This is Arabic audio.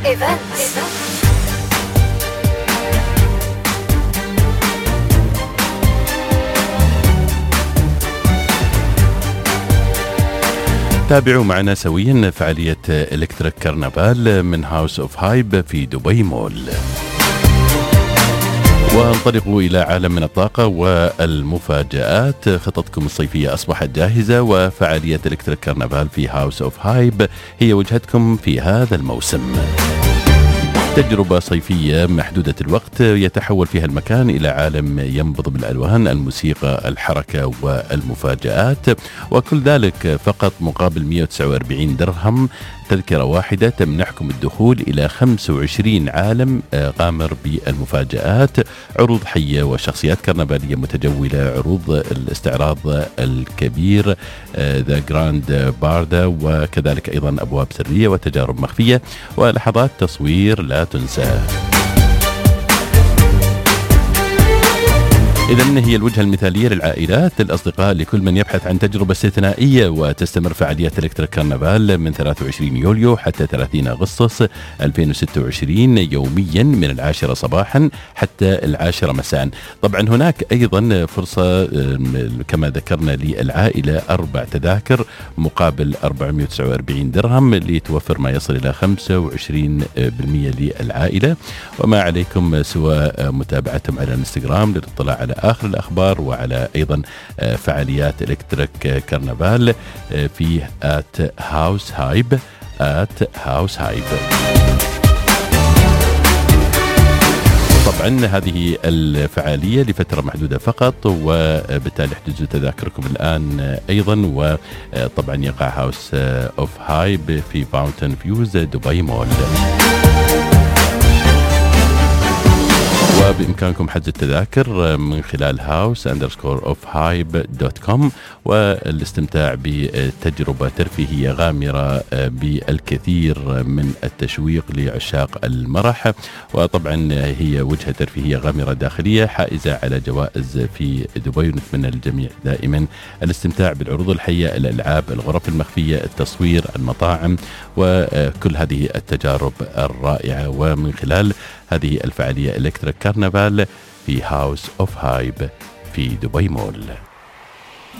Events. تابعوا معنا سويا فعالية إلكتريك كرنفال من هاوس أوف هايب في دبي مول. وانطلقوا إلى عالم من الطاقة والمفاجآت. خططكم الصيفية أصبحت جاهزة، وفعالية إلكتريك كرنفال في هاوس أوف هايب هي وجهتكم في هذا الموسم. تجربة صيفية محدودة الوقت يتحول فيها المكان إلى عالم ينبض بالألوان، الموسيقى، الحركة والمفاجآت، وكل ذلك فقط مقابل 149 درهم. تذكرة واحدة تمنحكم الدخول إلى 25 عالم غامر بالمفاجآت، عروض حية وشخصيات كرنفالية متجولة، عروض الاستعراض الكبير ذا جراند باردا، وكذلك أيضا أبواب سرية وتجارب مخفية ولحظات تصوير لا تنسى. إذن هي الوجهة المثالية للعائلات، للأصدقاء، لكل من يبحث عن تجربة استثنائية. وتستمر فعاليات إلكتريك كرنفال من 23 يوليو حتى 30 أغسطس 2026 يوميا من 10 صباحا حتى 10 مساء. طبعا هناك أيضا فرصة كما ذكرنا للعائلة 4 تذاكر مقابل 449 درهم لتوفر ما يصل إلى 25% للعائلة. وما عليكم سوى متابعتهم على الانستغرام للاطلاع على آخر الأخبار وعلى أيضا فعاليات إلكتريك كرنفال في @house hype. طبعا هذه الفعالية لفترة محدودة فقط، وبالتالي احجزوا تذاكركم الآن أيضا. وطبعا يقع هاوس أوف هايب في فاونتن فيوز دبي مول. وبإمكانكم حجز التذاكر من خلال house_of-hype.com والاستمتاع بتجربة ترفيهية غامرة بالكثير من التشويق لعشاق المرح. وطبعا هي وجهة ترفيهية غامرة داخلية حائزة على جوائز في دبي. ونتمنى للجميع دائما الاستمتاع بالعروض الحية، الألعاب، الغرف المخفية، التصوير، المطاعم، وكل هذه التجارب الرائعة. ومن خلال هذه الفعالية إلكتريك كرنفال في هاوس أوف هايب في دبي مول.